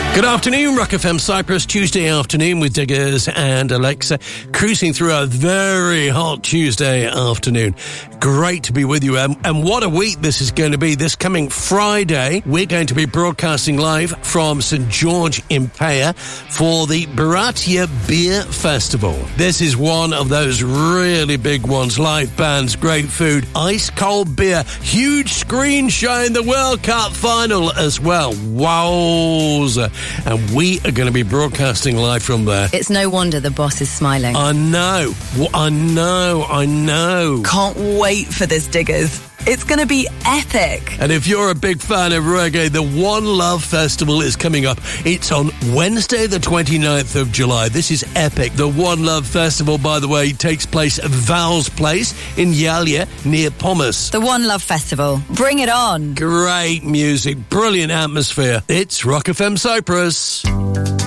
Good afternoon, Rock FM Cyprus, Tuesday afternoon with Diggers and Alexa, cruising through a very hot Tuesday afternoon. Great to be with you, and what a week this is going to be. This coming Friday, we're going to be broadcasting live from St. George in Paya for the Baratia Beer Festival. This is one of those really big ones. Live bands, great food, ice cold beer, huge screen showing the World Cup final as well. Wowza. And we are going to be broadcasting live from there. It's no wonder the boss is smiling. I know. Can't wait for this, Diggers. It's going to be epic. And if you're a big fan of reggae, the One Love Festival is coming up. It's on Wednesday, the 29th of July. This is epic. The One Love Festival, by the way, takes place at Val's Place in Yalia, near Pomus. The One Love Festival. Bring it on. Great music, brilliant atmosphere. It's Rock FM Cyprus.